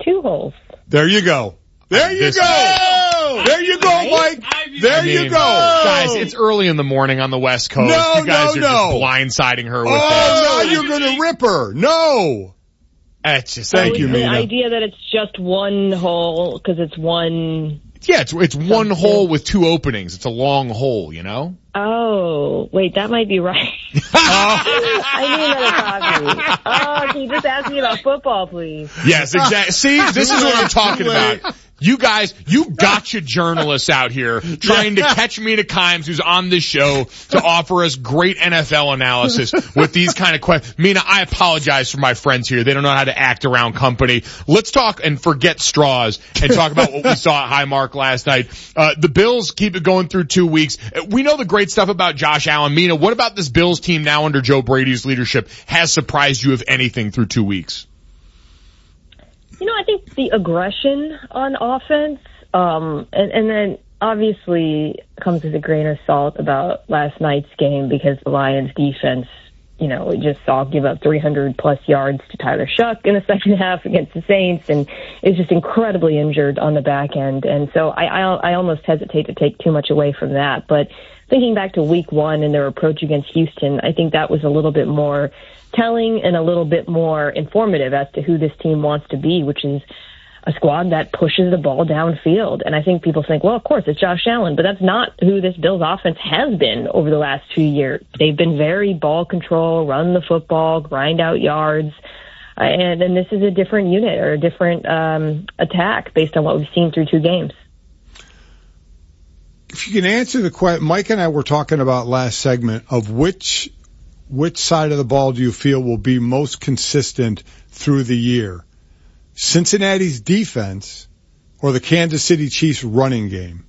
2 holes. There you go. There you go. There you go, Mike. There you go. Guys, it's early in the morning on the West Coast. You guys are just blindsiding her with that. Oh, now you're going to rip her. No. That's just, thank you, Mina. The idea that it's just 1 hole because it's one... Yeah, it's 1 hole with 2 openings. It's a long hole, you know? Oh, wait, that might be right. I need another coffee. Oh, can you just ask me about football, please? Yes, exactly. See, this is what I'm talking about. You guys, you gotcha journalists out here trying to catch Mina Kimes, who's on this show, to offer us great NFL analysis with these kind of questions. Mina, I apologize for my friends here. They don't know how to act around company. Let's talk and forget straws and talk about what we saw at Highmark last night. The Bills keep it going through 2 weeks. We know the great stuff about Josh Allen. Mina, what about this Bills team now under Joe Brady's leadership has surprised you, if anything, through 2 weeks? You know, I think the aggression on offense, and then obviously comes with a grain of salt about last night's game because the Lions defense, you know, we just saw give up 300-plus yards to Tyler Shuck in the second half against the Saints, and is just incredibly injured on the back end. And so I almost hesitate to take too much away from that. But thinking back to week 1 and their approach against Houston, I think that was a little bit more telling and a little bit more informative as to who this team wants to be, which is a squad that pushes the ball downfield. And I think people think, well, of course, it's Josh Allen, but that's not who this Bills offense has been over the last 2 years. They've been very ball control, run the football, grind out yards. And this is a different unit or a different attack based on what we've seen through 2 games. If you can answer the question, Mike and I were talking about last segment of which side of the ball do you feel will be most consistent through the year? Cincinnati's defense or the Kansas City Chiefs running game?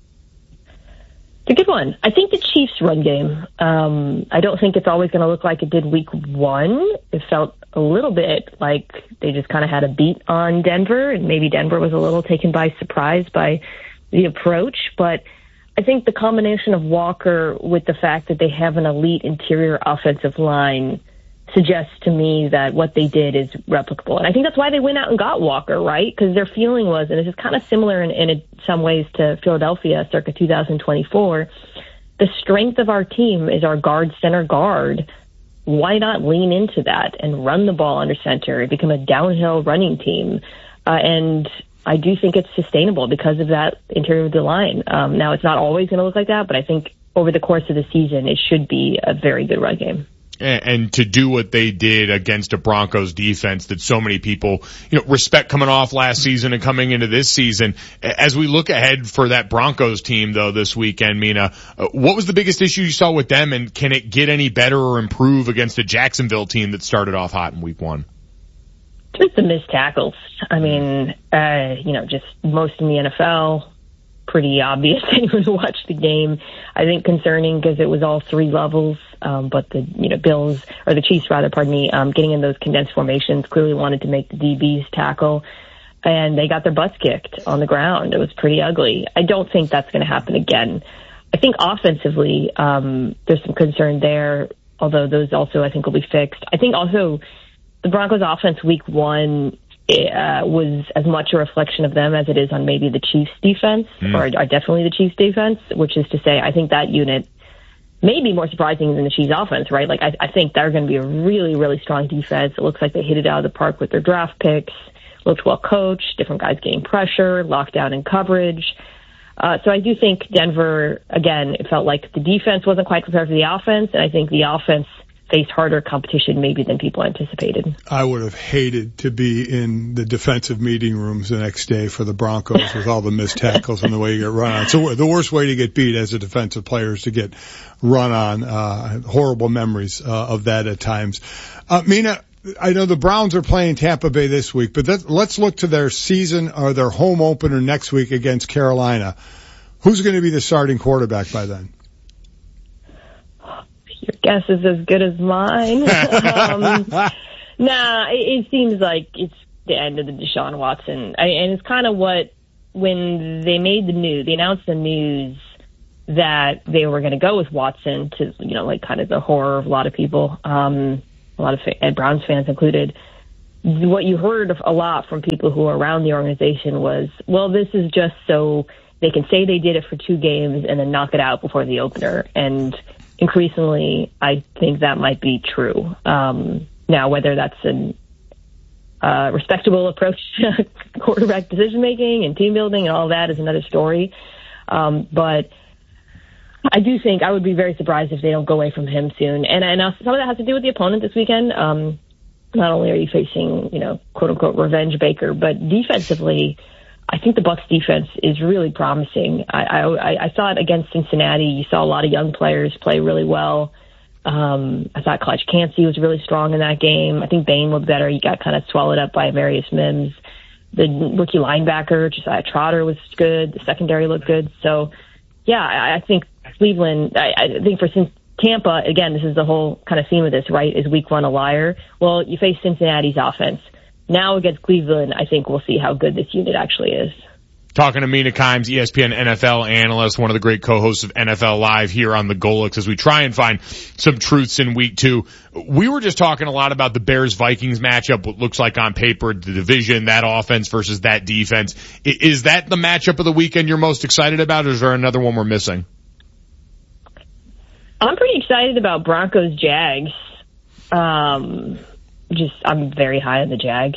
It's a good one. I think the Chiefs run game. I don't think it's always going to look like it did week 1. It felt a little bit like they just kind of had a beat on Denver, and maybe Denver was a little taken by surprise by the approach, but I think the combination of Walker with the fact that they have an elite interior offensive line suggests to me that what they did is replicable. And I think that's why they went out and got Walker, right? Because their feeling was, and this is kind of similar in some ways to Philadelphia circa 2024, the strength of our team is our guard center guard. Why not lean into that and run the ball under center and become a downhill running team? And I do think it's sustainable because of that interior of the line. Now, it's not always going to look like that, but I think over the course of the season, it should be a very good run game. And to do what they did against a Broncos defense that so many people, respect coming off last season and coming into this season. As we look ahead for that Broncos team, though, this weekend, Mina, what was the biggest issue you saw with them, and can it get any better or improve against a Jacksonville team that started off hot in week 1? Just the missed tackles. I mean, just most in the NFL, pretty obvious to anyone who watched the game. I think concerning because it was all 3 levels, but the Bills, or the Chiefs rather, getting in those condensed formations clearly wanted to make the DBs tackle, and they got their butts kicked on the ground. It was pretty ugly. I don't think that's going to happen again. I think offensively, there's some concern there, although those also I think will be fixed. I think also the Broncos offense week 1 was as much a reflection of them as it is on maybe the Chiefs defense, or definitely the Chiefs defense, which is to say I think that unit may be more surprising than the Chiefs offense, right? Like I think they're going to be a really, really strong defense. It looks like they hit it out of the park with their draft picks, looked well coached, different guys getting pressure, locked down in coverage. So I do think Denver, again, it felt like the defense wasn't quite prepared for the offense, and I think the offense faced harder competition maybe than people anticipated. I would have hated to be in the defensive meeting rooms the next day for the Broncos with all the missed tackles and the way you get run on. So the worst way to get beat as a defensive player is to get run on. Horrible memories of that at times. Mina, I know the Browns are playing Tampa Bay this week, but let's look to their season or their home opener next week against Carolina. Who's going to be the starting quarterback by then? Your guess is as good as mine. It seems like it's the end of the Deshaun Watson. And it's kind of what, when they made the news, they announced the news that they were going to go with Watson to, kind of the horror of a lot of people, a lot of Browns fans included. what you heard a lot from people who are around the organization was, well, this is just so they can say they did it for 2 games and then knock it out before the opener. And increasingly, I think that might be true. Now, whether that's a respectable approach to quarterback decision-making and team building and all that is another story. But I do think I would be very surprised if they don't go away from him soon. And some of that has to do with the opponent this weekend. Not only are you facing, quote-unquote, revenge Baker, but defensively, I think the Bucs defense is really promising. I saw it against Cincinnati. You saw a lot of young players play really well. I thought Clutch Cansey was really strong in that game. I think Bain looked better. He got kind of swallowed up by Marius Mims. The rookie linebacker, Josiah Trotter, was good. The secondary looked good. So, yeah, I think Cleveland, I think for Tampa, again, this is the whole kind of theme of this, right? Is week 1 a liar? Well, you face Cincinnati's offense. Now against Cleveland, I think we'll see how good this unit actually is. Talking to Mina Kimes, ESPN NFL analyst, one of the great co-hosts of NFL Live here on the Golix as we try and find some truths in week 2. We were just talking a lot about the Bears-Vikings matchup, what looks like on paper, the division, that offense versus that defense. Is that the matchup of the weekend you're most excited about, or is there another one we're missing? I'm pretty excited about Broncos-Jags. I'm very high on the Jags.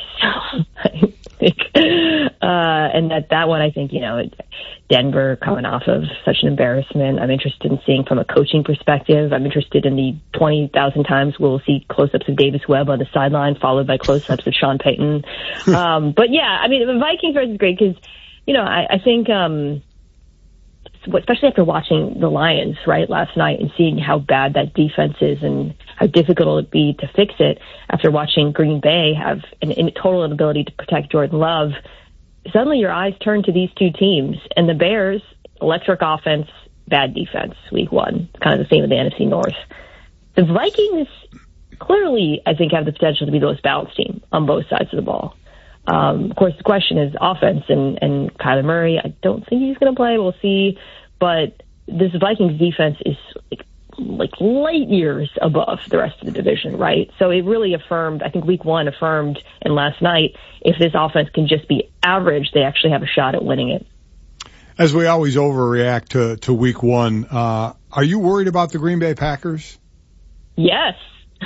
And that one, I think, Denver coming off of such an embarrassment. I'm interested in seeing from a coaching perspective. I'm interested in the 20,000 times we'll see close-ups of Davis Webb on the sideline, followed by close-ups of Sean Payton. But yeah, I mean, the Vikings versus great because, I think, especially after watching the Lions, right, last night and seeing how bad that defense is and how difficult it would be to fix it after watching Green Bay have a total inability to protect Jordan Love, suddenly your eyes turn to these two teams. And the Bears, electric offense, bad defense, week 1, kind of the theme of the NFC North. The Vikings clearly, I think, have the potential to be the most balanced team on both sides of the ball. Of course, the question is offense and Kyler Murray. I don't think he's going to play. We'll see. But this Vikings defense is like light years above the rest of the division, right? So it really affirmed, I think week 1 affirmed, and last night, if this offense can just be average, they actually have a shot at winning it. As we always overreact to week 1, are you worried about the Green Bay Packers? Yes.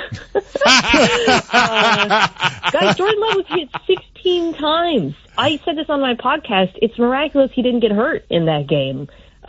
Guys, Jordan Love was hit 16 times. I said this on my podcast. It's miraculous he didn't get hurt in that game.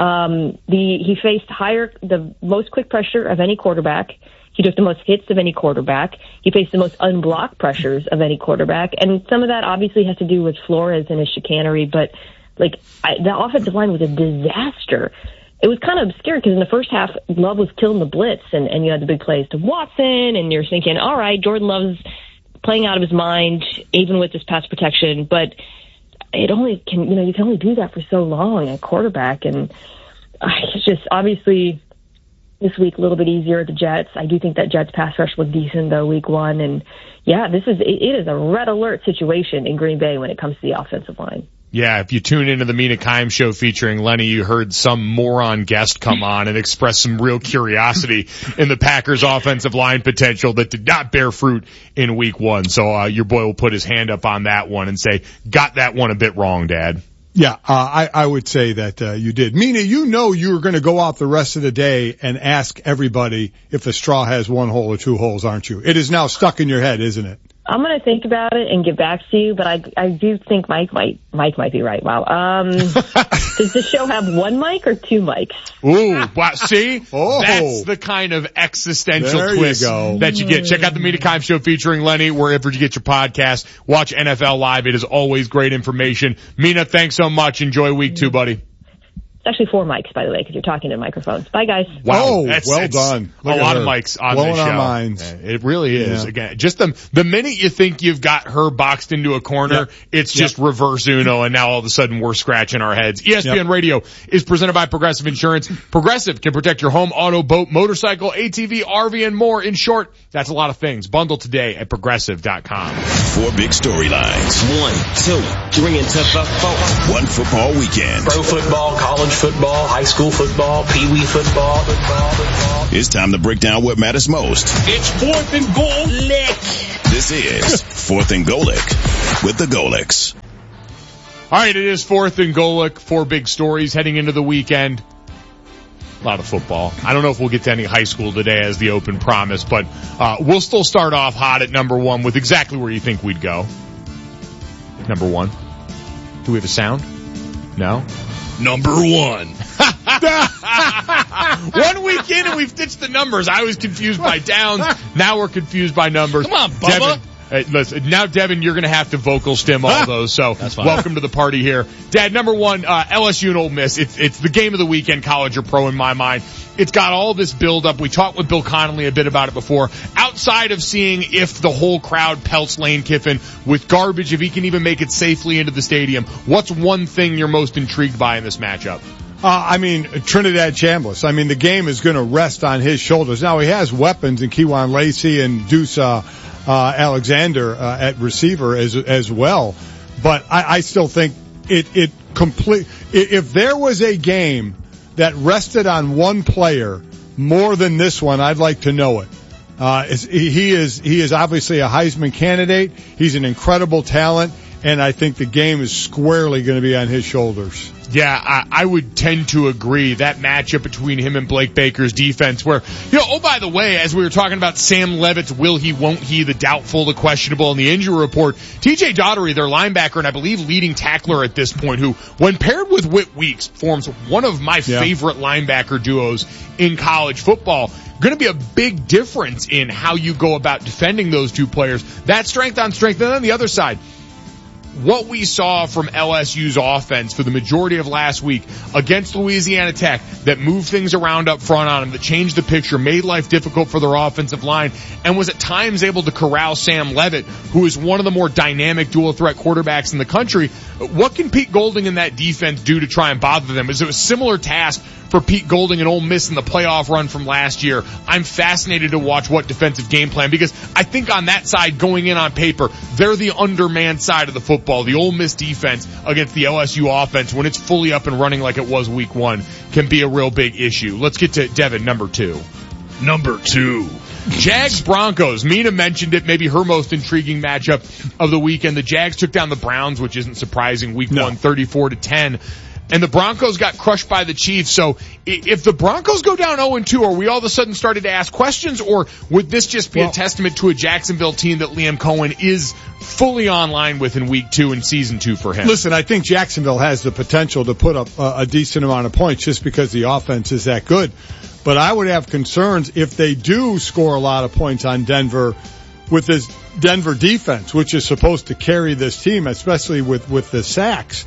He faced the most quick pressure of any quarterback. He took the most hits of any quarterback. He faced the most unblocked pressures of any quarterback. And some of that obviously has to do with Flores and his chicanery, but the offensive line was a disaster. It was kind of scary because in the first half, Love was killing the blitz and you had the big plays to Watson and you're thinking, all right, Jordan Love's playing out of his mind, even with this pass protection, but you can only do that for so long at quarterback. And it's just obviously this week a little bit easier at the Jets. I do think that Jets pass rush was decent though week 1. And yeah, it is a red alert situation in Green Bay when it comes to the offensive line. Yeah, if you tune into the Mina Kimes show featuring Lenny, you heard some moron guest come on and express some real curiosity in the Packers offensive line potential that did not bear fruit in week 1. So, your boy will put his hand up on that one and say, got that one a bit wrong, Dad. Yeah, I would say that, you did. Mina, you were going to go out the rest of the day and ask everybody if a straw has 1 hole or 2 holes, aren't you? It is now stuck in your head, isn't it? I'm going to think about it and get back to you, but I do think Mike might be right. Wow. Does the show have 1 mic or 2 mics? Ooh, wow, see? That's the kind of existential twist that you get. Check out the Mina Kimes show featuring Lenny wherever you get your podcast. Watch NFL Live. It is always great information. Mina, thanks so much. Enjoy week 2, buddy. It's actually 4 mics, by the way, because you're talking to microphones. Bye, guys. Wow, well done. A lot of mics on this show. Blowing our minds. It really is. Yeah. Again, just the minute you think you've got her boxed into a corner, it's just reverse Uno, and now all of a sudden we're scratching our heads. ESPN Radio is presented by Progressive Insurance. Progressive can protect your home, auto, boat, motorcycle, ATV, RV, and more. In short, that's a lot of things. Bundle today at Progressive.com. 4 big storylines. 1, 2. Bring it to the phone. One football weekend. Pro football, college football, high school football, pee-wee football. It's time to break down what matters most. It's 4th and Golic. This is 4th and Golic with the Golics. All right, it is 4th and Golic. 4 big stories heading into the weekend. A lot of football. I don't know if we'll get to any high school today as the open promise, but we'll still start off hot at number 1 with exactly where you think we'd go. Number 1. Do we have a sound? No? Number 1. 1 week in and we've ditched the numbers. I was confused by downs. Now we're confused by numbers. Come on, Bubba. Devin, listen, now, Devin, you're going to have to vocal stim all those, so welcome to the party here. Dad, number 1, LSU and Ole Miss. It's the game of the weekend, college or pro in my mind. It's got all this build-up. We talked with Bill Connolly a bit about it before. Outside of seeing if the whole crowd pelts Lane Kiffin with garbage, if he can even make it safely into the stadium, what's one thing you're most intrigued by in this matchup? Trinidad Chambliss. The game is going to rest on his shoulders. Now, he has weapons in Kewan Lacey and Deuce Alexander at receiver as well. But I still think if there was a game that rested on one player more than this one, I'd like to know it. He is obviously a Heisman candidate. He's an incredible talent, and I think the game is squarely going to be on his shoulders. Yeah, I would tend to agree. That matchup between him and Blake Baker's defense where, oh, by the way, as we were talking about Sam Levitt's will he, won't he, the doubtful, the questionable, and the injury report, TJ Daugherty, their linebacker, and I believe leading tackler at this point, who, when paired with Whit Weeks, forms one of my favorite linebacker duos in college football. Going to be a big difference in how you go about defending those two players. That strength on strength. And on the other side, what we saw from LSU's offense for the majority of last week against Louisiana Tech that moved things around up front on them, that changed the picture, made life difficult for their offensive line, and was at times able to corral Sam Levitt, who is one of the more dynamic dual-threat quarterbacks in the country. What can Pete Golding and that defense do to try and bother them? Is it a similar task for Pete Golding and Ole Miss in the playoff run from last year? I'm fascinated to watch what defensive game plan, because I think on that side, going in on paper, they're the undermanned side of the football. The Ole Miss defense against the LSU offense, when it's fully up and running like it was week 1, can be a real big issue. Let's get to Devin, number 2. Number 2. Jags Broncos. Mina mentioned it, maybe her most intriguing matchup of the weekend. The Jags took down the Browns, which isn't surprising, week 1, 34-10. And the Broncos got crushed by the Chiefs. So if the Broncos go down 0-2, are we all of a sudden started to ask questions, or would this just be a testament to a Jacksonville team that Liam Cohen is fully online with in week 2 and season 2 for him? Listen, I think Jacksonville has the potential to put up a decent amount of points just because the offense is that good. But I would have concerns if they do score a lot of points on Denver with this Denver defense, which is supposed to carry this team, especially with the sacks.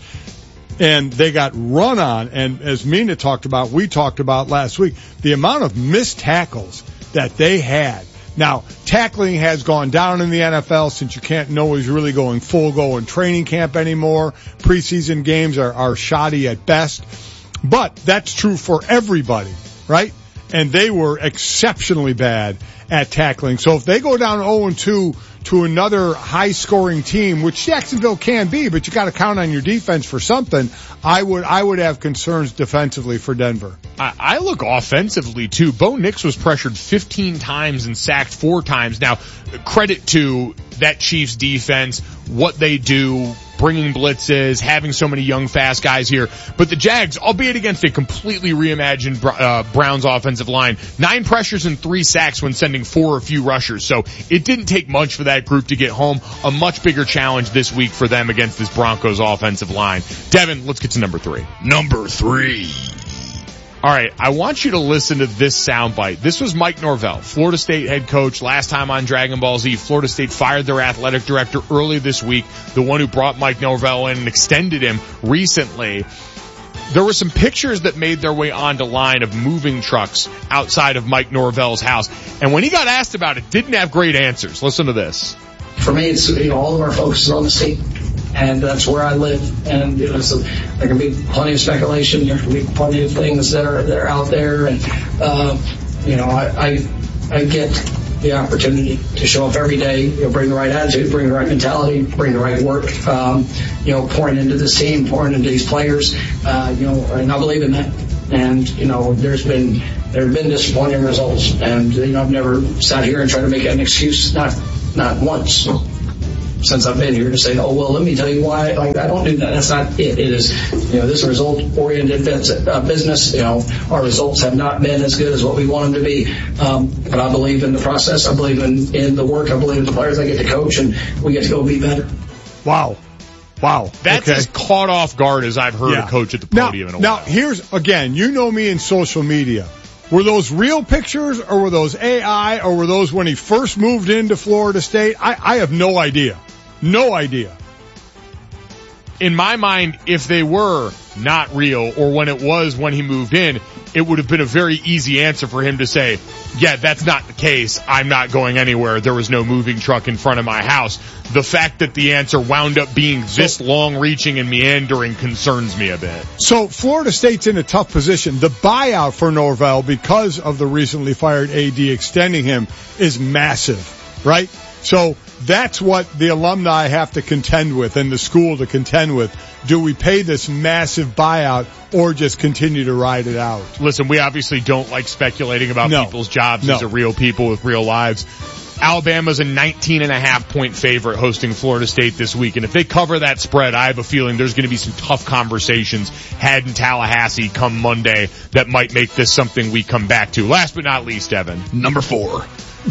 And they got run on, and as Mina talked about, we talked about last week, the amount of missed tackles that they had. Now, tackling has gone down in the NFL since you can't know who's really going full go in training camp anymore. Preseason games are shoddy at best. But that's true for everybody, right? And they were exceptionally bad at tackling. So if they go down 0-2 to another high-scoring team, which Jacksonville can be, but you got to count on your defense for something, I would have concerns defensively for Denver. I look offensively, too. Bo Nix was pressured 15 times and sacked 4 times. Now, credit to that Chiefs defense, what they do, bringing blitzes, having so many young, fast guys here. But the Jags, albeit against a completely reimagined Browns offensive line, 9 pressures and 3 sacks when sending 4 or few rushers. So it didn't take much for that group to get home. A much bigger challenge this week for them against this Broncos offensive line. Devin, let's get to number 3. Number 3. All right, I want you to listen to this soundbite. This was Mike Norvell, Florida State head coach, last time on Dragon Ball Z. Florida State fired their athletic director early this week, the one who brought Mike Norvell in and extended him recently. There were some pictures that made their way onto line of moving trucks outside of Mike Norvell's house. And when he got asked about it, didn't have great answers. Listen to this. For me, it's, all of our focus is on the state, and that's where I live. And so there can be plenty of speculation. There can be plenty of things that are out there, and I get the opportunity to show up every day, bring the right attitude, bring the right mentality, bring the right work, pouring into this team, pouring into these players, and I believe in that. And, there have been disappointing results. And, I've never sat here and tried to make an excuse, not once since I've been here, to say, let me tell you why. I don't do that. That's not it. It is, this result-oriented business. Our results have not been as good as what we want them to be. But I believe in the process. I believe in the work. I believe in the players I get to coach, and we get to go be better. Wow. That's as caught off guard as I've heard a coach at the podium in a while. Now, here's, again, me in social media. Were those real pictures, or were those AI, or were those when he first moved into Florida State? I have no idea. No idea. In my mind, if they were not real, or when he moved in, it would have been a very easy answer for him to say, yeah, that's not the case. I'm not going anywhere. There was no moving truck in front of my house. The fact that the answer wound up being this long-reaching and meandering concerns me a bit. So Florida State's in a tough position. The buyout for Norvell, because of the recently fired AD extending him, is massive, right? So that's what the alumni have to contend with and the school to contend with. Do we pay this massive buyout or just continue to ride it out? Listen, we obviously don't like speculating about people's jobs. These are real people with real lives. Alabama's a 19.5-point favorite hosting Florida State this week. And if they cover that spread, I have a feeling there's going to be some tough conversations had in Tallahassee come Monday that might make this something we come back to. Last but not least, Evan. Number 4.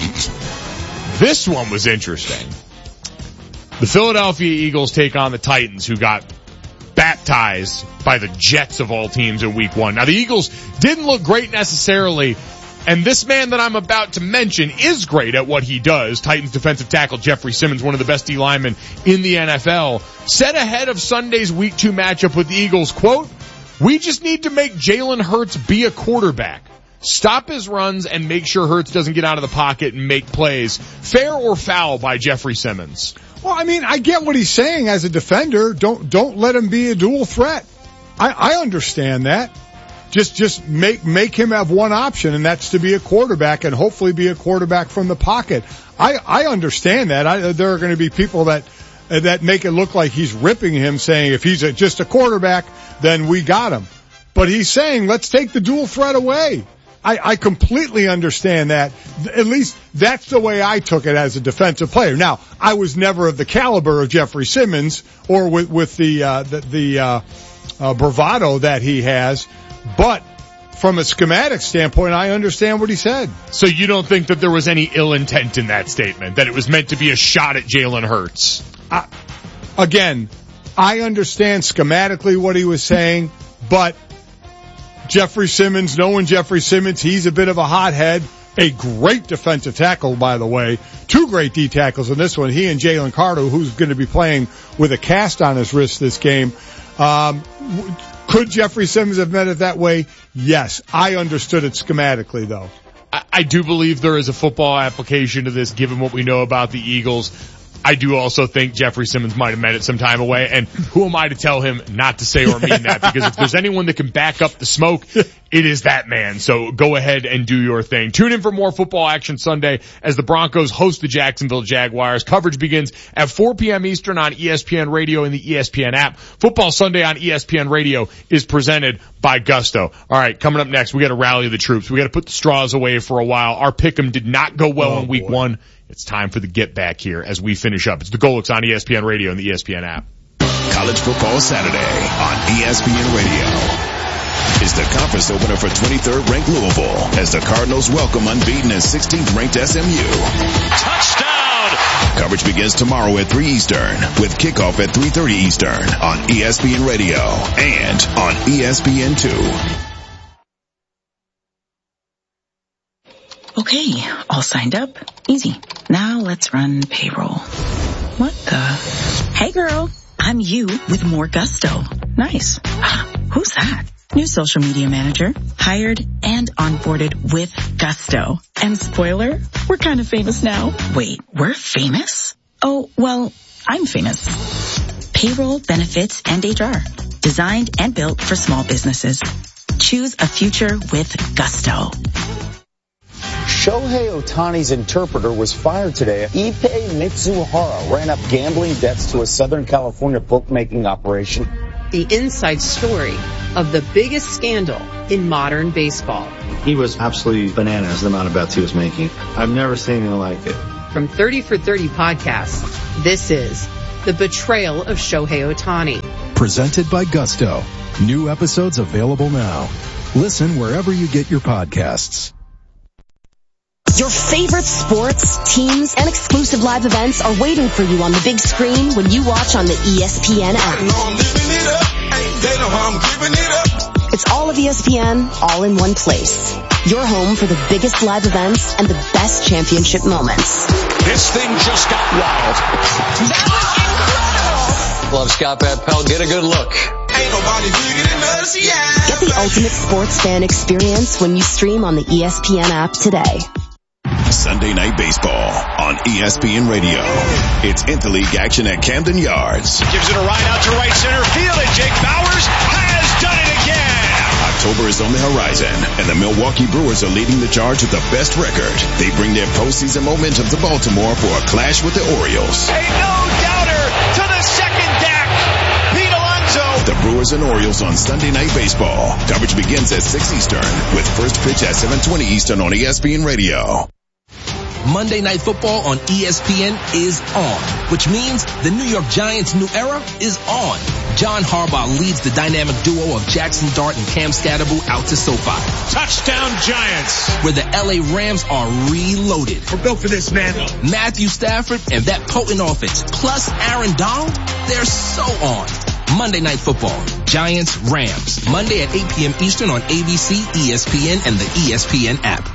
This one was interesting. The Philadelphia Eagles take on the Titans, who got baptized by the Jets of all teams in week 1. Now, the Eagles didn't look great necessarily, and this man that I'm about to mention is great at what he does. Titans defensive tackle Jeffrey Simmons, one of the best D linemen in the NFL, said ahead of Sunday's week 2 matchup with the Eagles, quote, "We just need to make Jalen Hurts be a quarterback. Stop his runs and make sure Hurts doesn't get out of the pocket and make plays." Fair or foul by Jeffrey Simmons? Well, I get what he's saying as a defender. Don't let him be a dual threat. I understand that. Just make him have one option, and that's to be a quarterback, and hopefully be a quarterback from the pocket. I understand that. There are going to be people that make it look like he's ripping him, saying if he's just a quarterback, then we got him. But he's saying, let's take the dual threat away. I completely understand that. At least that's the way I took it as a defensive player. Now, I was never of the caliber of Jeffrey Simmons or with the bravado that he has, but from a schematic standpoint, I understand what he said. So you don't think that there was any ill intent in that statement, that it was meant to be a shot at Jalen Hurts? Again, I understand schematically what he was saying, but Jeffrey Simmons, knowing Jeffrey Simmons, he's a bit of a hothead. A great defensive tackle, by the way. 2 great D tackles in this one. He and Jalen Carter, who's going to be playing with a cast on his wrist this game. Could Jeffrey Simmons have meant it that way? Yes. I understood it schematically, though. I do believe there is a football application to this, given what we know about the Eagles. I do also think Jeffrey Simmons might have meant it some time away, and who am I to tell him not to say or mean that? Because if there's anyone that can back up the smoke, it is that man. So go ahead and do your thing. Tune in for more football action Sunday as the Broncos host the Jacksonville Jaguars. Coverage begins at 4 p.m. Eastern on ESPN Radio and the ESPN app. Football Sunday on ESPN Radio is presented by Gusto. All right, coming up next, we got to rally the troops. We got to put the straws away for a while. Our pick'em did not go well in week 1. It's time for the get back here as we finish up. It's the Golix on ESPN Radio and the ESPN app. College Football Saturday on ESPN Radio is the conference opener for 23rd ranked Louisville as the Cardinals welcome unbeaten and 16th ranked SMU. Touchdown! Coverage begins tomorrow at 3 Eastern with kickoff at 3:30 Eastern on ESPN Radio and on ESPN2. Okay, all signed up. Easy. Now let's run payroll. What the? Hey girl, I'm you with more Gusto. Nice. Who's that? New social media manager. Hired and onboarded with Gusto. And spoiler, we're kind of famous now. Wait, we're famous? Oh, well, I'm famous. Payroll, benefits, and HR. Designed and built for small businesses. Choose a future with Gusto. Shohei Ohtani's interpreter was fired today. Ippei Mitsuhara ran up gambling debts to a Southern California bookmaking operation. The inside story of the biggest scandal in modern baseball. He was absolutely bananas, the amount of bets he was making. I've never seen anything like it. From 30 for 30 podcasts, this is The Betrayal of Shohei Ohtani. Presented by Gusto. New episodes available now. Listen wherever you get your podcasts. Your favorite sports, teams, and exclusive live events are waiting for you on the big screen when you watch on the ESPN app. It's all of ESPN, all in one place. Your home for the biggest live events and the best championship moments. This thing just got wild. That was incredible! Love Scott Van Pelt. Get a good look. Ain't nobody bigger than us, yeah. Get the ultimate sports fan experience when you stream on the ESPN app today. Sunday Night Baseball on ESPN Radio. It's interleague action at Camden Yards. Gives it a ride out to right center field, and Jake Bauers has done it again. October is on the horizon, and the Milwaukee Brewers are leading the charge with the best record. They bring their postseason momentum to Baltimore for a clash with the Orioles. A no-doubter to the second deck. Pete Alonso. The Brewers and Orioles on Sunday Night Baseball. Coverage begins at 6 Eastern with first pitch at 7:20 Eastern on ESPN Radio. Monday Night Football on ESPN is on, which means the New York Giants' new era is on. John Harbaugh leads the dynamic duo of Jackson Dart and Cam Scatterbo out to SoFi. Touchdown Giants! Where the LA Rams are reloaded. We're built for this, man. Matthew Stafford and that potent offense, plus Aaron Donald, they're so on. Monday Night Football, Giants, Rams. Monday at 8 p.m. Eastern on ABC, ESPN, and the ESPN app.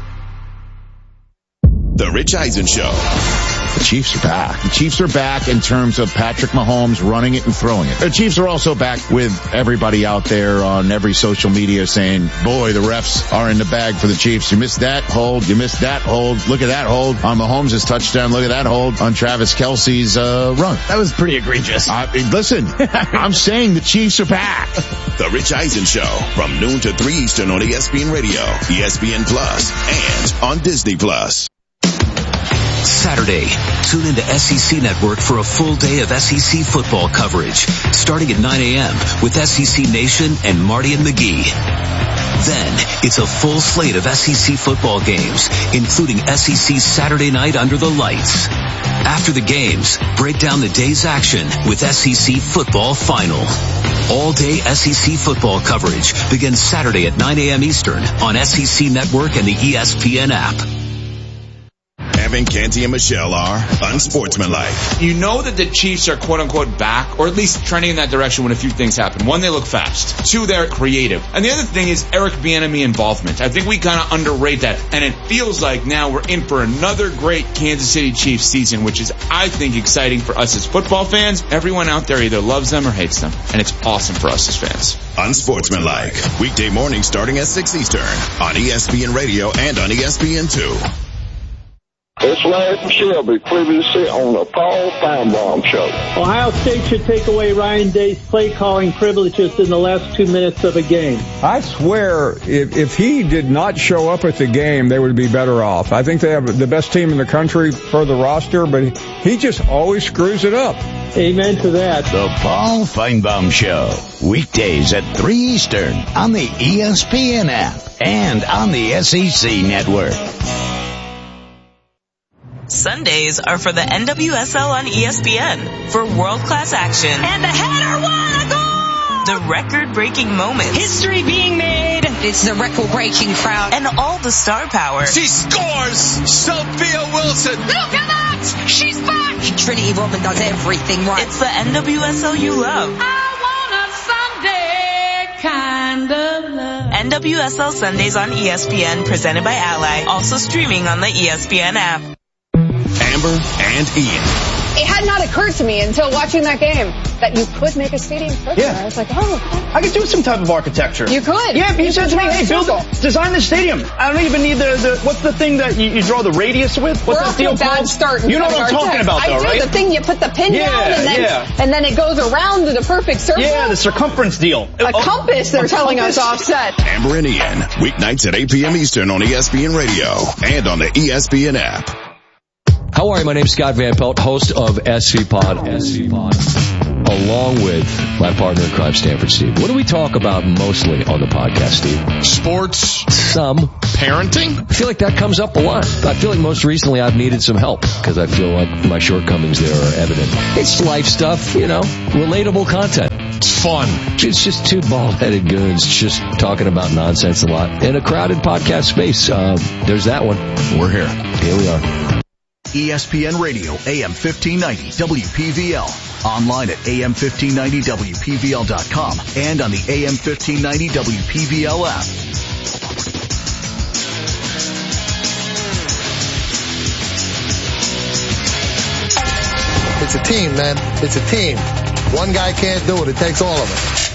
The Rich Eisen Show. The Chiefs are back. The Chiefs are back in terms of Patrick Mahomes running it and throwing it. The Chiefs are also back with everybody out there on every social media saying, boy, the refs are in the bag for the Chiefs. You missed that hold. You missed that hold. Look at that hold on Mahomes' touchdown. Look at that hold on Travis Kelce's run. That was pretty egregious. Listen, I'm saying the Chiefs are back. The Rich Eisen Show from noon to 3 Eastern on ESPN Radio, ESPN Plus, and on Disney Plus. Saturday, tune into SEC Network for a full day of SEC football coverage, starting at 9 a.m. with SEC Nation and Marty and McGee. Then, it's a full slate of SEC football games, including SEC Saturday Night Under the Lights. After the games, break down the day's action with SEC Football Final. All-day SEC football coverage begins Saturday at 9 a.m. Eastern on SEC Network and the ESPN app. Evan, Canty, and Michelle are unsportsmanlike. You know that the Chiefs are quote-unquote back, or at least trending in that direction when a few things happen. One, they look fast. Two, they're creative. And the other thing is Eric Bieniemy involvement. I think we kind of underrate that. And it feels like now we're in for another great Kansas City Chiefs season, which is, I think, exciting for us as football fans. Everyone out there either loves them or hates them. And it's awesome for us as fans. Unsportsmanlike. Weekday morning starting at 6 Eastern on ESPN Radio and on ESPN2. It's Larry Shelby, previously on the Paul Feinbaum Show. Ohio State should take away Ryan Day's play calling privileges in the last 2 minutes of a game. I swear, if he did not show up at the game, they would be better off. I think they have the best team in the country for the roster, but he just always screws it up. Amen to that. The Paul Feinbaum Show, weekdays at 3 Eastern on the ESPN app and on the SEC Network. Sundays are for the NWSL on ESPN for world-class action. And the header, what a goal! The record-breaking moments. History being made. It's the record-breaking crowd. And all the star power. She scores! Sophia Wilson! Look at that! She's back! Trinity Rodman does everything right. It's the NWSL you love. I want a Sunday kind of love. NWSL Sundays on ESPN, presented by Ally. Also streaming on the ESPN app. Amber and Ian. It had not occurred to me until watching that game. that you could make a stadium quicker. Yeah. I was like, oh. I could do some type of architecture. You could. Yeah, you said to me, hey, design the stadium. I don't even need what's the thing that you draw the radius with? What's that deal called? Start you know what I'm talking about, though, right? I do. The thing you put the pin down and then it goes around to the perfect circle. Yeah, the circumference deal. A compass, they're telling us offset. Amber and Ian, weeknights at 8 p.m. Eastern on ESPN Radio and on the ESPN app. How are you? My name's Scott Van Pelt, host of SV Pod. Along with my partner in crime, Stanford Steve. What do we talk about mostly on the podcast, Steve? Sports. Some. Parenting? I feel like that comes up a lot. I feel like most recently I've needed some help because I feel like my shortcomings there are evident. It's life stuff, relatable content. It's fun. It's just two bald-headed goons just talking about nonsense a lot in a crowded podcast space. There's that one. We're here. Here we are. ESPN Radio, AM 1590, WPVL. Online at am1590wpvl.com and on the AM 1590 WPVL app. It's a team, man. It's a team. One guy can't do it. It takes all of us.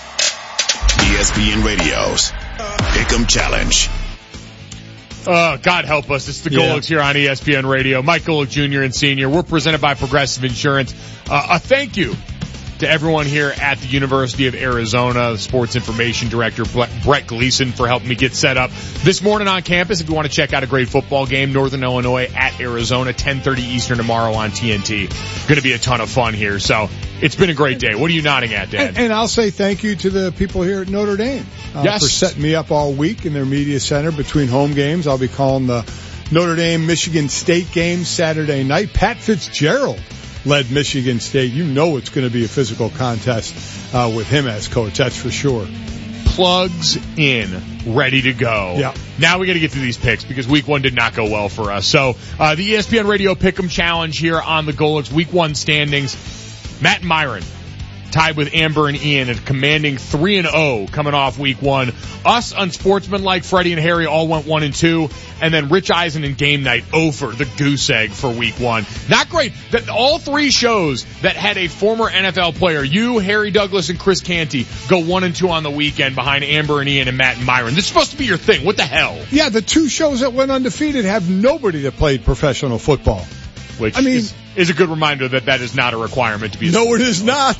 ESPN Radio's Pick'em Challenge. God help us. It's the Golics here on ESPN Radio. Mike Golic Jr. and Sr. We're presented by Progressive Insurance. A thank you to everyone here at the University of Arizona, the Sports Information Director, Brett Gleason, for helping me get set up this morning on campus. If you want to check out a great football game, Northern Illinois at Arizona, 10:30 Eastern tomorrow on TNT. Going to be a ton of fun here. So it's been a great day. What are you nodding at, Dad? And I'll say thank you to the people here at Notre Dame for setting me up all week in their media center between home games. I'll be calling the Notre Dame-Michigan State game Saturday night. Pat Fitzgerald led Michigan State. You know it's going to be a physical contest with him as coach. That's for sure. Plugs in, ready to go. Yeah. Now we got to get through these picks because week one did not go well for us. So the ESPN Radio Pick'em Challenge here on the Golics. Week one standings. Matt and Myron tied with Amber and Ian at commanding 3-0 coming off week one. Us unsportsmanlike Freddie and Harry all went 1-2, and then Rich Eisen and Game Night over the goose egg for week one. Not great. That all three shows that had a former NFL player, you, Harry Douglas, and Chris Canty, go 1-2 on the weekend behind Amber and Ian and Matt and Myron. This is supposed to be your thing. What the hell? Yeah, the two shows that went undefeated have nobody that played professional football. Which is a good reminder that is not a requirement to be. No, it is not.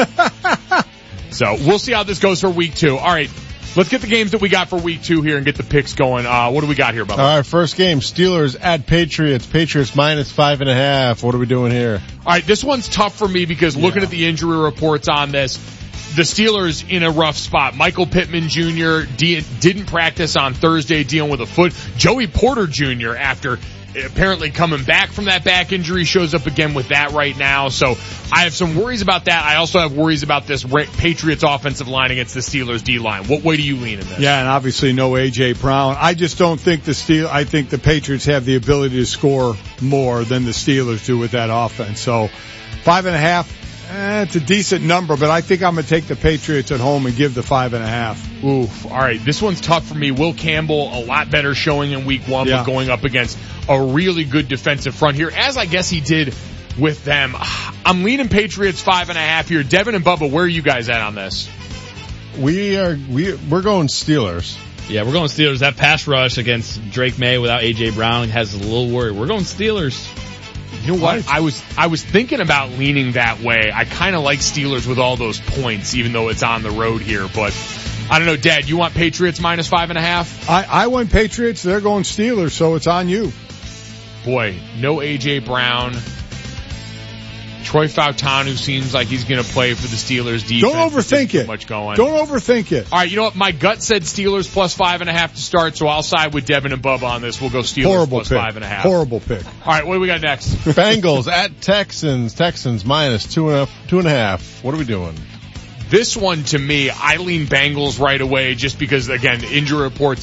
So we'll see how this goes for week two. All right, let's get the games that we got for week two here and get the picks going. What do we got here, Bubba? All right, first game, Steelers at Patriots. Patriots minus 5.5. What are we doing here? All right, this one's tough for me because looking at the injury reports on this, the Steelers in a rough spot. Michael Pittman Jr. didn't practice on Thursday dealing with a foot. Joey Porter Jr. after apparently coming back from that back injury shows up again with that right now. So I have some worries about that. I also have worries about this Patriots offensive line against the Steelers D line. What way do you lean in this? Yeah, and obviously no A.J. Brown. I just don't think I think the Patriots have the ability to score more than the Steelers do with that offense. So 5.5. It's a decent number, but I think I'm going to take the Patriots at home and give the 5.5. Oof. All right. This one's tough for me. Will Campbell, a lot better showing in week one, but going up against a really good defensive front here, as I guess he did with them. I'm leaning Patriots 5.5 here. Devin and Bubba, where are you guys at on this? We're going Steelers. Yeah, we're going Steelers. That pass rush against Drake May without A.J. Brown has a little worry. We're going Steelers. You know what? I was thinking about leaning that way. I kind of like Steelers with all those points, even though it's on the road here. But I don't know, Dad. You want Patriots minus 5.5? I went Patriots. They're going Steelers, so it's on you. Boy, no A.J. Brown. Troy Fautanu seems like he's going to play for the Steelers defense. Don't overthink it. Much going. Don't overthink it. All right, you know what? My gut said Steelers plus 5.5 to start, so I'll side with Devin and Bubba on this. We'll go Steelers plus 5.5. Horrible pick. All right, what do we got next? Bengals at Texans. Texans minus 2.5. What are we doing? This one, to me, I lean Bengals right away just because, again, injury reports.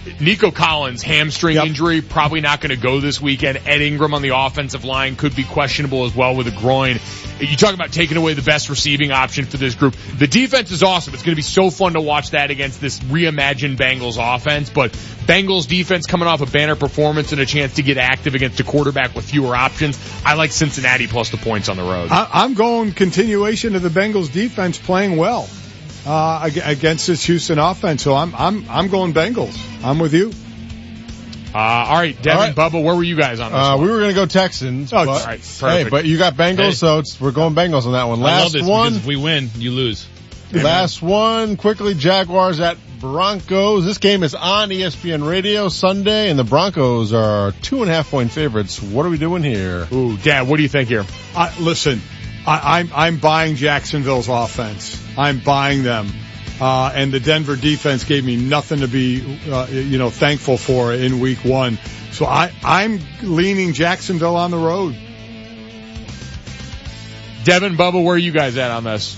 Nico Collins, hamstring injury, probably not going to go this weekend. Ed Ingram on the offensive line could be questionable as well with a groin. You talk about taking away the best receiving option for this group. The defense is awesome. It's going to be so fun to watch that against this reimagined Bengals offense. But Bengals defense coming off a banner performance and a chance to get active against a quarterback with fewer options. I like Cincinnati plus the points on the road. I'm going continuation of the Bengals defense playing well against this Houston offense. So I'm going Bengals. I'm with you. All right, Devin, Bubba, where were you guys on this one? We were going to go Texans. All right, perfect. Hey, but you got Bengals, so we're going Bengals on that one. I love this because if we win, you lose. Last one, quickly, Jaguars at Broncos. This game is on ESPN Radio Sunday, and the Broncos are 2.5-point favorites. What are we doing here? Ooh, Dad, what do you think here? Listen, I'm buying Jacksonville's offense. I'm buying them. And the Denver defense gave me nothing to be, thankful for in week 1. So I'm leaning Jacksonville on the road. Devin, Bubba, where are you guys at on this?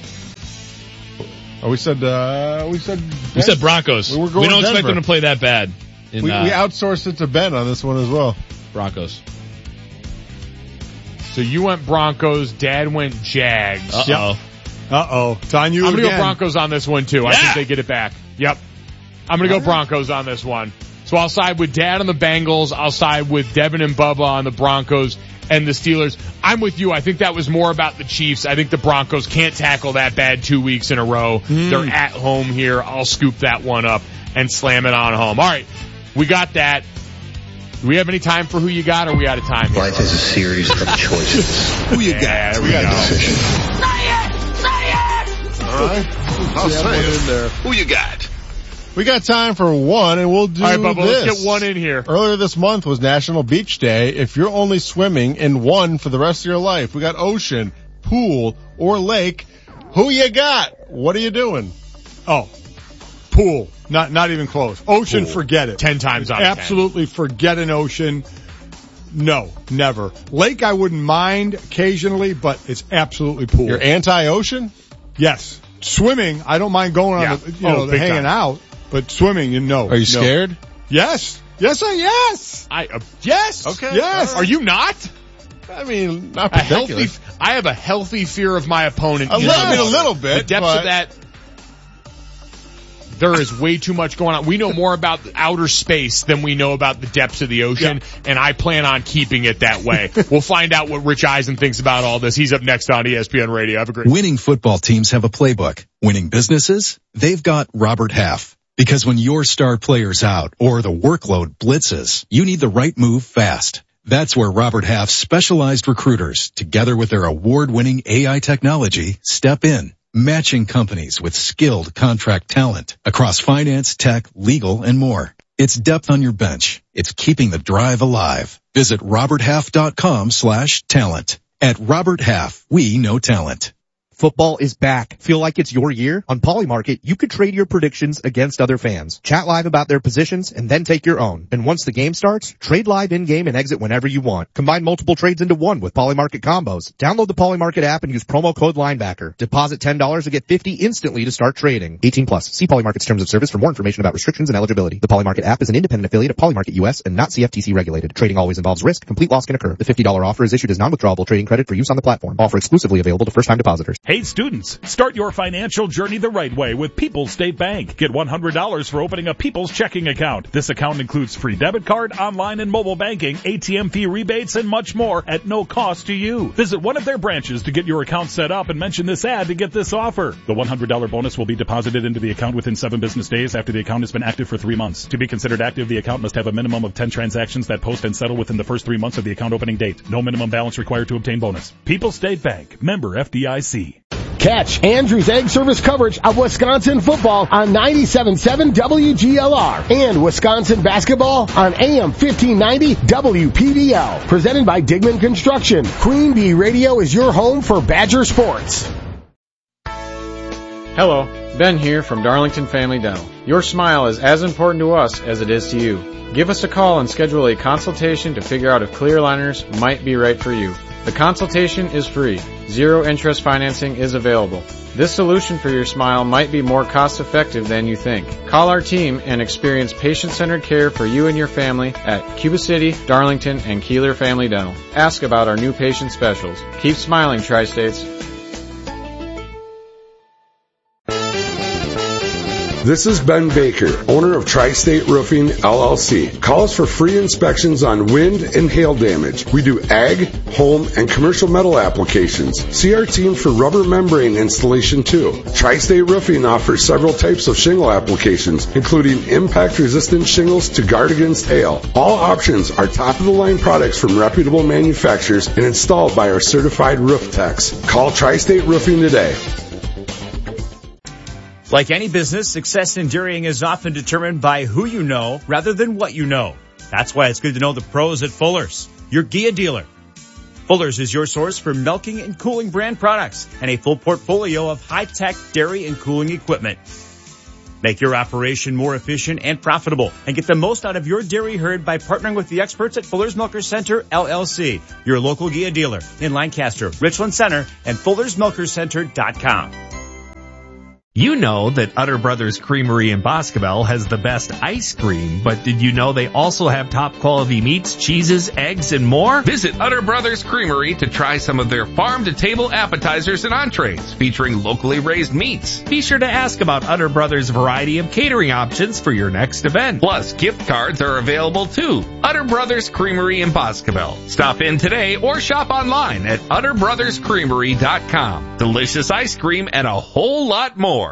We said Broncos. We don't expect them to play that bad. We outsourced it to Ben on this one as well. Broncos. So you went Broncos. Dad went Jags. Uh-oh. It's on you I'm again. going to go Broncos on this one, too. Yeah. I think they get it back. Yep. I'm going to go Broncos on this one. So I'll side with Dad on the Bengals. I'll side with Devin and Bubba on the Broncos and the Steelers. I'm with you. I think that was more about the Chiefs. I think the Broncos can't tackle that bad 2 weeks in a row. They're at home here. I'll scoop that one up and slam it on home. All right. We got that. Do we have any time for who you got, or are we out of time here? Life is a series of choices. Who you got? There we go. All right. I'll say it in there. Who you got? We got time for one, and we'll do all right, Bubba, this. Let's get one in here. Earlier this month was National Beach Day. If you're only swimming in one for the rest of your life, we got ocean, pool, or lake. Who you got? What are you doing? Oh, pool. Not even close. Ocean, pool. Forget it. 10 times out of 10. Absolutely forget an ocean. No, never. Lake I wouldn't mind occasionally, but it's absolutely pool. You're anti-ocean? Yes. Swimming, I don't mind going on the hanging out, but swimming, no. Are you scared? Yes. Yes. Yes. Okay. Yes. Are you not? I mean, not particularly. I have a healthy fear of my opponent. A little bit. The depths of that. There is way too much going on. We know more about outer space than we know about the depths of the ocean, and I plan on keeping it that way. We'll find out what Rich Eisen thinks about all this. He's up next on ESPN Radio. Have a great Winning football teams have a playbook. Winning businesses, they've got Robert Half. Because when your star player's out or the workload blitzes, you need the right move fast. That's where Robert Half's specialized recruiters, together with their award-winning AI technology, step in. Matching companies with skilled contract talent across finance, tech, legal, and more. It's depth on your bench. It's keeping the drive alive. Visit roberthalf.com/talent. At Robert Half, we know talent. Football is back. Feel like it's your year? On Polymarket, you could trade your predictions against other fans. Chat live about their positions and then take your own. And once the game starts, trade live in-game and exit whenever you want. Combine multiple trades into one with Polymarket combos. Download the Polymarket app and use promo code linebacker. Deposit $10 to get $50 instantly to start trading. 18+. See Polymarket's terms of service for more information about restrictions and eligibility. The Polymarket app is an independent affiliate of Polymarket US and not CFTC regulated. Trading always involves risk. Complete loss can occur. The $50 offer is issued as non-withdrawable trading credit for use on the platform. Offer exclusively available to first-time depositors. Hey students, start your financial journey the right way with People's State Bank. Get $100 for opening a People's checking account. This account includes free debit card, online and mobile banking, ATM fee rebates, and much more at no cost to you. Visit one of their branches to get your account set up and mention this ad to get this offer. The $100 bonus will be deposited into the account within 7 business days after the account has been active for 3 months. To be considered active, the account must have a minimum of 10 transactions that post and settle within the first 3 months of the account opening date. No minimum balance required to obtain bonus. People's State Bank. Member FDIC. Catch Andrews Egg Service coverage of Wisconsin football on 97.7 WGLR and Wisconsin basketball on AM 1590 WPDL. Presented by Digman Construction. Queen Bee Radio is your home for Badger sports. Hello, Ben here from Darlington Family Dental. Your smile is as important to us as it is to you. Give us a call and schedule a consultation to figure out if clear aligners might be right for you. The consultation is free. Zero interest financing is available. This solution for your smile might be more cost-effective than you think. Call our team and experience patient-centered care for you and your family at Cuba City, Darlington, and Keeler Family Dental. Ask about our new patient specials. Keep smiling, Tri-States. This is Ben Baker, owner of Tri-State Roofing, LLC. Call us for free inspections on wind and hail damage. We do ag, home, and commercial metal applications. See our team for rubber membrane installation too. Tri-State Roofing offers several types of shingle applications, including impact-resistant shingles to guard against hail. All options are top-of-the-line products from reputable manufacturers and installed by our certified roof techs. Call Tri-State Roofing today. Like any business, success in dairying is often determined by who you know rather than what you know. That's why it's good to know the pros at Fuller's, your Gia dealer. Fuller's is your source for milking and cooling brand products and a full portfolio of high-tech dairy and cooling equipment. Make your operation more efficient and profitable and get the most out of your dairy herd by partnering with the experts at Fuller's Milker Center, LLC, your local Gia dealer in Lancaster, Richland Center, and FullersMilkerCenter.com. You know that Utter Brothers Creamery in Boscobel has the best ice cream, but did you know they also have top quality meats, cheeses, eggs, and more? Visit Utter Brothers Creamery to try some of their farm-to-table appetizers and entrees featuring locally raised meats. Be sure to ask about Utter Brothers' variety of catering options for your next event. Plus, gift cards are available too. Utter Brothers Creamery in Boscobel. Stop in today or shop online at utterbrotherscreamery.com. Delicious ice cream and a whole lot more.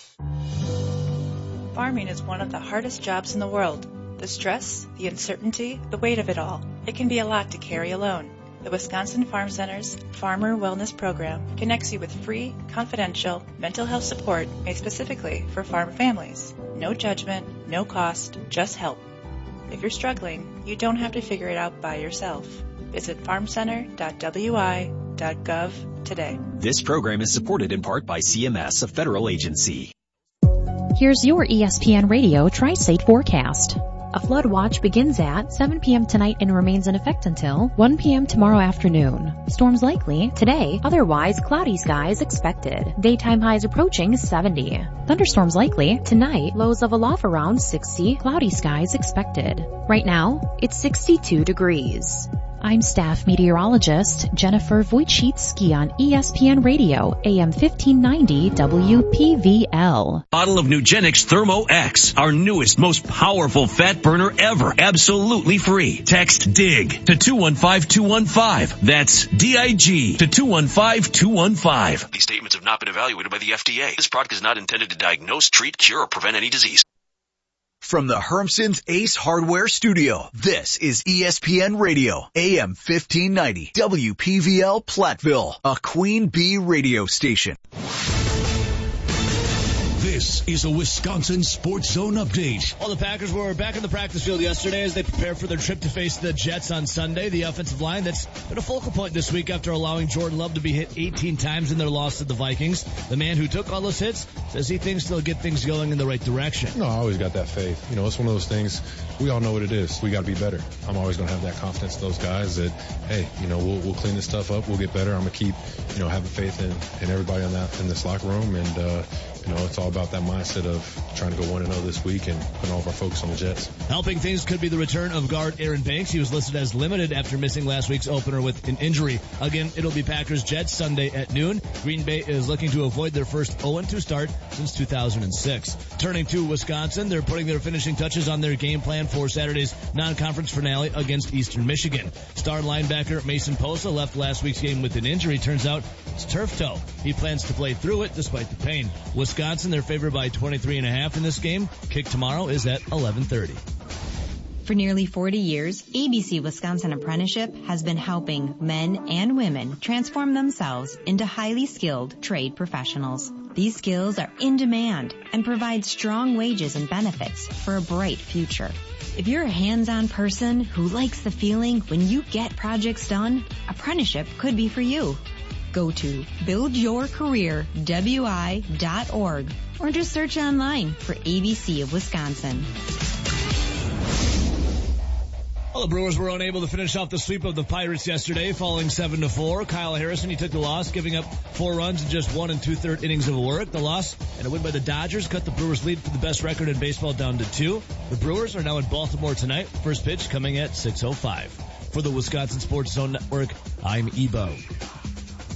Farming is one of the hardest jobs in the world. The stress, the uncertainty, the weight of it all. It can be a lot to carry alone. The Wisconsin Farm Center's Farmer Wellness Program connects you with free, confidential mental health support made specifically for farm families. No judgment, no cost, just help. If you're struggling, you don't have to figure it out by yourself. Visit farmcenter.wi.gov today. This program is supported in part by CMS, a federal agency. Here's your ESPN Radio Tri-State forecast. A flood watch begins at 7 p.m. tonight and remains in effect until 1 p.m. tomorrow afternoon. Storms likely today, otherwise cloudy skies expected. Daytime highs approaching 70. Thunderstorms likely tonight, lows of a low around 60, cloudy skies expected. Right now, it's 62 degrees. I'm staff meteorologist Jennifer Wojcicki on ESPN Radio, AM 1590 WPVL. Bottle of Nugenix Thermo X, our newest, most powerful fat burner ever. Absolutely free. Text DIG to 215215. That's DIG to 215215. These statements have not been evaluated by the FDA. This product is not intended to diagnose, treat, cure, or prevent any disease. From the Hermson's Ace Hardware Studio, this is ESPN Radio, AM 1590, WPVL Platteville, a Queen Bee radio station. This is a Wisconsin Sports Zone update. Well, the Packers were back in the practice field yesterday as they prepare for their trip to face the Jets on Sunday. The offensive line that's been a focal point this week after allowing Jordan Love to be hit 18 times in their loss to the Vikings. The man who took all those hits says he thinks they'll get things going in the right direction. No, I always got that faith. You know, it's one of those things, we all know what it is. We got to be better. I'm always going to have that confidence in those guys that, hey, you know, we'll clean this stuff up. We'll get better. I'm going to keep, you know, having faith in everybody in this locker room. And, you know, it's all about that mindset of trying to go 1-0 this week and putting all of our focus on the Jets. Helping things could be the return of guard Aaron Banks. He was listed as limited after missing last week's opener with an injury. Again, it'll be Packers-Jets Sunday at noon. Green Bay is looking to avoid their first 0-2 start since 2006. Turning to Wisconsin, they're putting their finishing touches on their game plan for Saturday's non-conference finale against Eastern Michigan. Star linebacker Mason Posa left last week's game with an injury. Turns out it's turf toe. He plans to play through it despite the pain. Wisconsin, they're favored by 23.5 in this game. Kick tomorrow is at 11:30. For nearly 40 years, ABC Wisconsin Apprenticeship has been helping men and women transform themselves into highly skilled trade professionals. These skills are in demand and provide strong wages and benefits for a bright future. If you're a hands-on person who likes the feeling when you get projects done, apprenticeship could be for you. Go to buildyourcareerwi.org or just search online for ABC of Wisconsin. Well, the Brewers were unable to finish off the sweep of the Pirates yesterday, falling 7-4. Kyle Harrison, he took the loss, giving up 4 runs in just 1 2/3 innings of work. The loss and a win by the Dodgers cut the Brewers' lead for the best record in baseball down to 2. The Brewers are now in Baltimore tonight. First pitch coming at 6:05. For the Wisconsin Sports Zone Network, I'm Ebo.